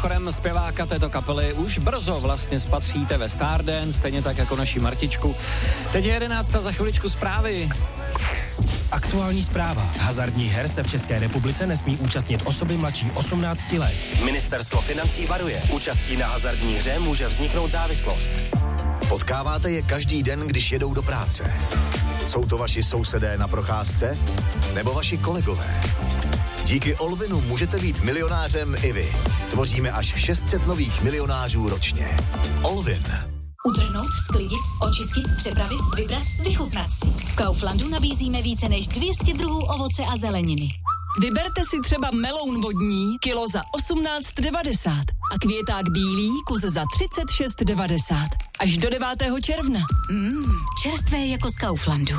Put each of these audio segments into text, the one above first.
Mimochodem zpěváka této kapely už brzo vlastně spatříte ve Stardance, stejně tak jako naši Martičku. Teď je 11, za chviličku zprávy. Aktuální zpráva. Hazardních her se v České republice nesmí účastnit osoby mladší 18 let. Ministerstvo financí varuje. Účastí na hazardní hře může vzniknout závislost. Potkáváte je každý den, když jedou do práce. Jsou to vaši sousedé na procházce? Nebo vaši kolegové? Díky Olvinu můžete být milionářem i vy. Tvoříme až 600 nových milionářů ročně. Olvin. Utrhnout, sklidit, očistit, přepravit, vybrat, vychutnat si. V Kauflandu nabízíme více než 200 druhů ovoce a zeleniny. Vyberte si třeba meloun vodní, kilo za 18,90 a květák bílý, kus za 36,90. Až do 9. června. Čerstvé jako z Kauflandu.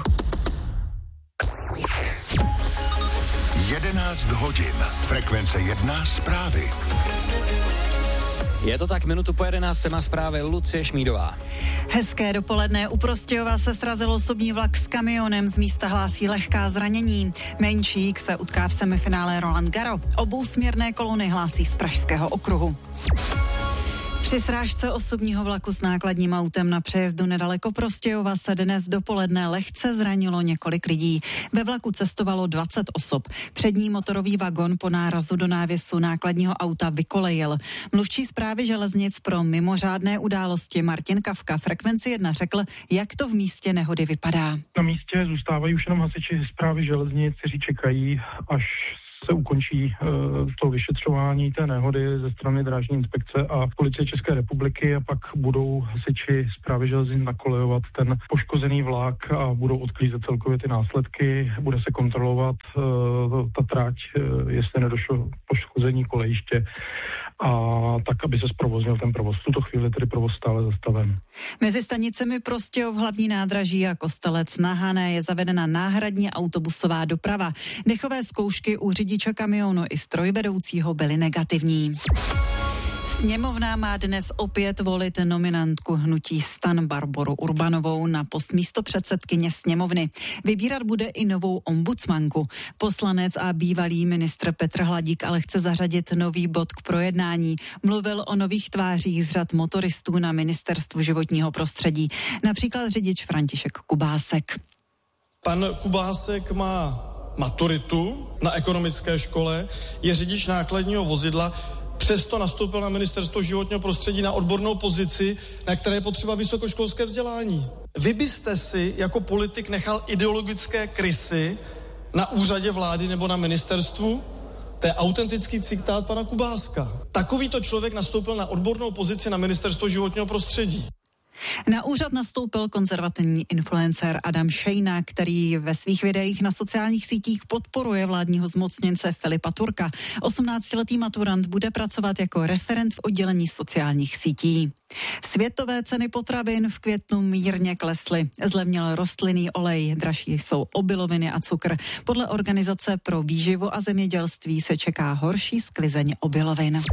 11 hodin. Frekvence 1 zprávy. Je to tak, minutu po 11. má zprávy Lucie Šmídová. Hezké dopoledne. U Prostějova se srazil osobní vlak s kamionem, z místa hlásí lehká zranění. Menšík se utká v semifinále Roland Garros. Obousměrné kolony hlásí z Pražského okruhu. Při srážce osobního vlaku s nákladním autem na přejezdu nedaleko Prostějova se dnes dopoledne lehce zranilo několik lidí. Ve vlaku cestovalo 20 osob. Přední motorový vagon po nárazu do návěsu nákladního auta vykolejil. Mluvčí Správy železnic pro mimořádné události Martin Kafka Frekvenci 1 řekl, jak to v místě nehody vypadá. Na místě zůstávají už jenom hasiči Správy železnic, kteří čekají, až se ukončí to vyšetřování té nehody ze strany Drážní inspekce a Policie České republiky a pak budou hasiči Správy železnic nakolejovat ten poškozený vlak a budou odklízet celkově ty následky. Bude se kontrolovat ta trať, jestli nedošlo poškození kolejiště a tak, aby se zprovoznil ten provoz. V tuto chvíli tedy provoz stále zastaven. Mezi stanicemi Prostějov, Hlavní nádraží a Kostelec na Hané je zavedena náhradní autobusová doprava. Dechové zkoušky u řidiče kamionu i strojvedoucího byly negativní. Sněmovna má dnes opět volit nominantku hnutí STAN Barboru Urbanovou na post místopředsedkyně sněmovny. Vybírat bude i novou ombudsmanku. Poslanec a bývalý ministr Petr Hladík ale chce zařadit nový bod k projednání. Mluvil o nových tvářích z řad motoristů na Ministerstvu životního prostředí. Například řidič František Kubásek. Pan Kubásek má maturitu na ekonomické škole, je řidič nákladního vozidla, přesto nastoupil na Ministerstvo životního prostředí na odbornou pozici, na které je potřeba vysokoškolské vzdělání. Vy byste si jako politik nechal ideologické krysy na úřadě vlády nebo na ministerstvu? To je autentický citát pana Kubáska. Takovýto člověk nastoupil na odbornou pozici na Ministerstvo životního prostředí. Na úřad nastoupil konzervativní influencer Adam Šejna, který ve svých videích na sociálních sítích podporuje vládního zmocněnce Filipa Turka. 18letý maturant bude pracovat jako referent v oddělení sociálních sítí. Světové ceny potravin v květnu mírně klesly. Zlevnil rostlinný olej, dražší jsou obiloviny a cukr. Podle Organizace pro výživu a zemědělství se čeká horší sklizeň obilovin.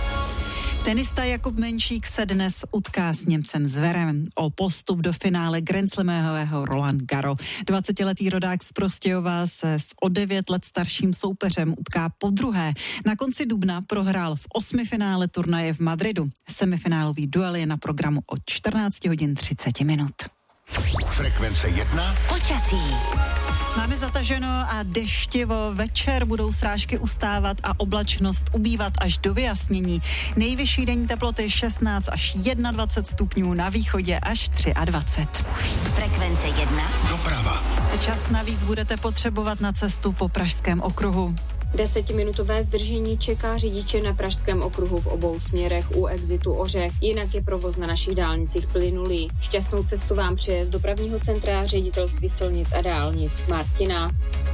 Tenista Jakub Menšík se dnes utká s Němcem Zverem o postup do finále grandslamového Roland Garros. 20letý rodák z Prostějova se s o 9 let starším soupeřem utká podruhé. Na konci dubna prohrál v 8. finále turnaje v Madridu. Semifinálový duel je na programu od 14 hodin 30 minut. Frekvence 1. Počasí. Máme zataženo a deštivo. Večer budou srážky ustávat a oblačnost ubývat až do vyjasnění. Nejvyšší denní teploty 16 až 21 stupňů, na východě až 23. Frekvence 1. Doprava. Čas navíc budete potřebovat na cestu po Pražském okruhu. 10minutové zdržení čeká řidiče na Pražském okruhu v obou směrech u exitu Ořech. Jinak je provoz na našich dálnicích plynulý. Šťastnou cestu vám přeje z dopravního centra Ředitelství silnic a dálnic Martina.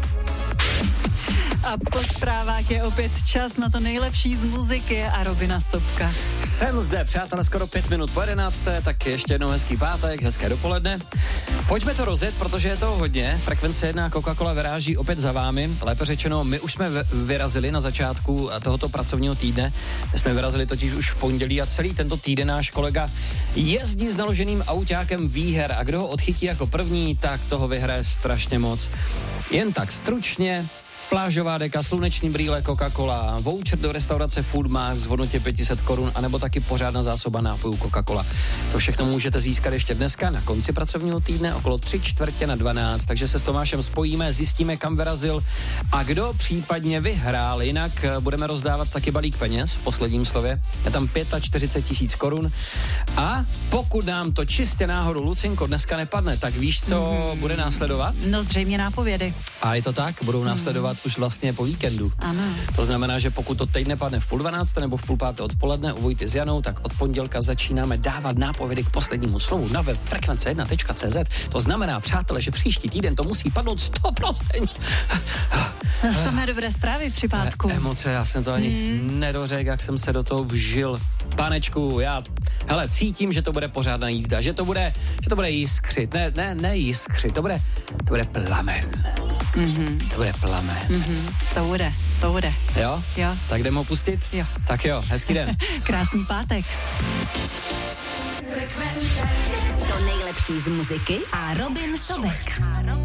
A po zprávách je opět čas na to nejlepší z muziky a Robina Sobka. Jsem zde, přátelé, skoro 5 minut po 11, tak ještě jednou hezký pátek, hezké dopoledne. Pojďme to rozjet, protože je toho hodně. Frekvence 1 Coca-Cola vyráží opět za vámi. Lépe řečeno, my už jsme vyrazili na začátku tohoto pracovního týdne. My jsme vyrazili totiž už v pondělí a celý tento týden náš kolega jezdí s naloženým autákem výher a kdo ho odchytí jako první, tak toho vyhraje strašně moc. Jen tak stručně, plážová deka, sluneční brýle, Coca-Cola, voucher do restaurace Foodmax v hodnotě 500 korun, anebo taky pořádná zásoba nápojů Coca-Cola. To všechno můžete získat ještě dneska na konci pracovního týdne okolo 3:45, takže se s Tomášem spojíme, zjistíme, kam vyrazil a kdo případně vyhrál. Jinak budeme rozdávat taky balík peněz v posledním slově. Je tam 45 000 korun a pokud nám to čistě náhodou, Lucinko, dneska nepadne, tak víš, co bude následovat? No zřejmě nápovědy. A je to tak, budou následovat už vlastně po víkendu. Ano. To znamená, že pokud to teď nepadne v 11:30 nebo v 11:30 odpoledne u Vojty s Janou, tak od pondělka začínáme dávat nápovědy k poslednímu slovu na web frekvence1.cz. To znamená, přátelé, že příští týden to musí padnout 100%. No, samé dobré zprávy při pátku. Emoce, já jsem to ani nedořekl, jak jsem se do toho vžil. Panečku, já cítím, že to bude pořádná jízda, že to bude jiskřit. Ne jiskřit, to bude plamen. To bude plamen. To bude. Jo? Tak jdeme ho pustit? Jo. Tak jo, hezký den. Krásný pátek. To nejlepší z muziky a Robin Sobek.